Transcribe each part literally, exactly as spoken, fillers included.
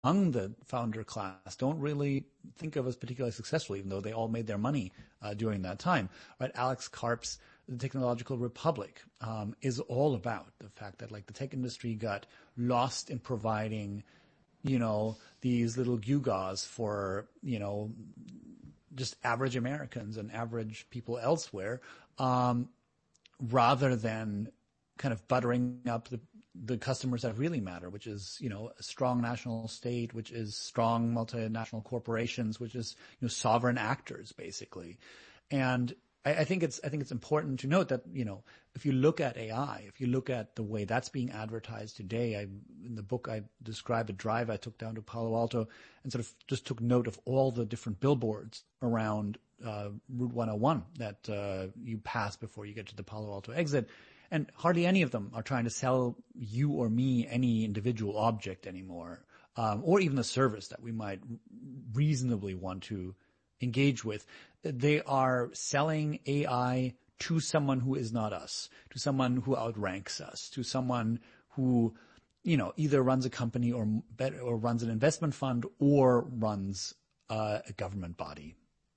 the founder class don't really think of as particularly successful, even though they all made their money uh, during that time. Right? Alex Karp's The Technological Republic um, is all about the fact that like the tech industry got lost in providing, you know, these little gewgaws for, you know, just average Americans and average people elsewhere, um, rather than kind of buttering up the the customers that really matter, which is, you know, a strong national state, which is strong multinational corporations, which is, you know, sovereign actors, basically. And I, I think it's, I think it's important to note that, you know, if you look at A I, if you look at the way that's being advertised today, I, in the book, I described a drive I took down to Palo Alto and sort of just took note of all the different billboards around, uh, Route one oh one that, uh, you pass before you get to the Palo Alto exit. And hardly any of them are trying to sell you or me any individual object anymore, um, or even a service that we might reasonably want to engage with. They are selling A I to someone who is not us, to someone who outranks us, to someone who, you know, either runs a company or or runs an investment fund or runs uh, a government body.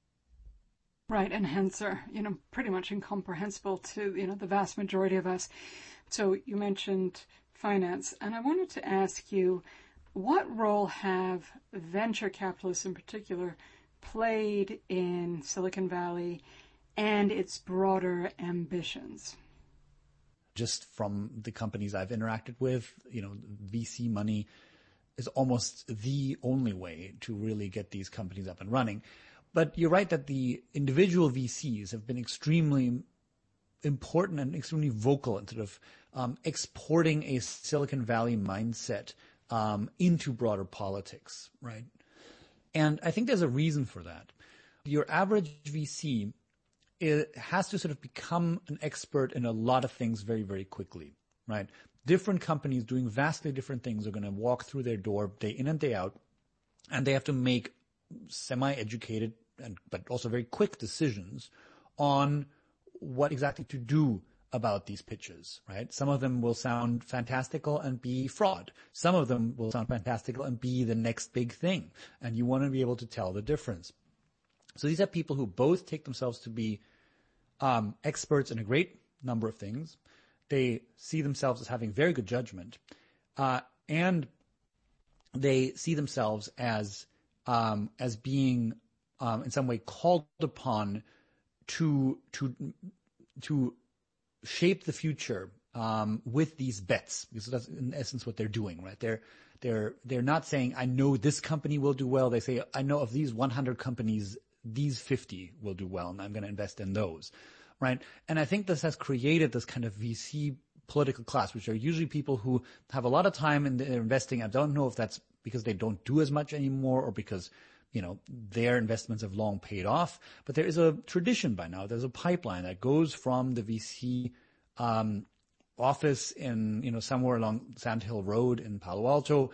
Right, and hence are, you know, pretty much incomprehensible to, you know, the vast majority of us. So you mentioned finance, and I wanted to ask you, what role have venture capitalists in particular played in Silicon Valley and its broader ambitions? Just from the companies I've interacted with, you know, V C money is almost the only way to really get these companies up and running. But you're right that the individual V Cs have been extremely important and extremely vocal in sort of um, exporting a Silicon Valley mindset um, into broader politics, right? And I think there's a reason for that. Your average V C it has to sort of become an expert in a lot of things very, very quickly, right? Different companies doing vastly different things are going to walk through their door day in and day out, and they have to make semi-educated and but also very quick decisions on what exactly to do about these pitches, right? Some of them will sound fantastical and be fraud. Some of them will sound fantastical and be the next big thing. And you want to be able to tell the difference. So these are people who both take themselves to be um, experts in a great number of things. They see themselves as having very good judgment. Uh, and they see themselves as um, as being Um, in some way called upon to to to shape the future um, with these bets, because that's in essence what they're doing, right? They're they're they're not saying I know this company will do well. They say I know of these one hundred companies, these fifty will do well, and I'm going to invest in those, right? And I think this has created this kind of V C political class, which are usually people who have a lot of time in their investing. I don't know if that's because they don't do as much anymore or because you know, their investments have long paid off, but there is a tradition by now. There's a pipeline that goes from the V C um, office in, you know, somewhere along Sand Hill Road in Palo Alto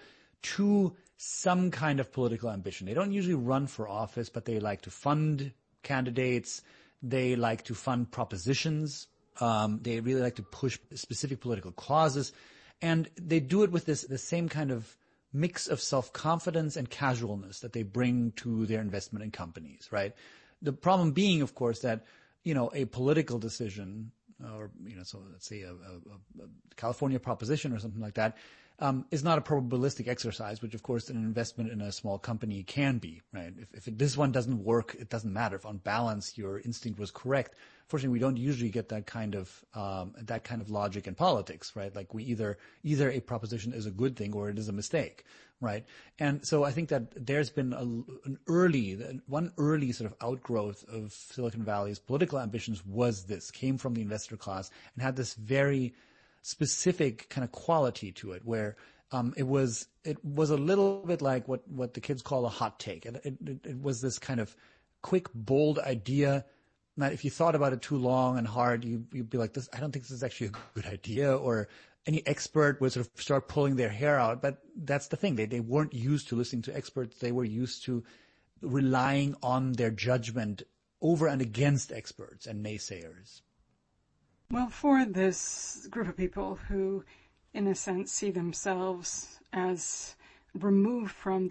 to some kind of political ambition. They don't usually run for office, but they like to fund candidates. They like to fund propositions. Um, they really like to push specific political causes. And they do it with this the same kind of mix of self-confidence and casualness that they bring to their investment in companies, right? The problem being, of course, that, you know, a political decision or, you know, so let's say a, a, a California proposition or something like that, um, is not a probabilistic exercise, which of course an investment in a small company can be, right? If, if it, this one doesn't work, it doesn't matter. If on balance your instinct was correct. Fortunately, we don't usually get that kind of, um, that kind of logic in politics, right? Like we either, either a proposition is a good thing or it is a mistake, right? And so I think that there's been a, an early, one early sort of outgrowth of Silicon Valley's political ambitions was this, came from the investor class and had this very specific kind of quality to it where um, it was it was a little bit like what, what the kids call a hot take. It, it, it was this kind of quick, bold idea that if you thought about it too long and hard, you, you'd be like, "This, I don't think this is actually a good idea," or any expert would sort of start pulling their hair out. But that's the thing. They, they weren't used to listening to experts. They were used to relying on their judgment over and against experts and naysayers. Well, for this group of people who, in a sense, see themselves as removed from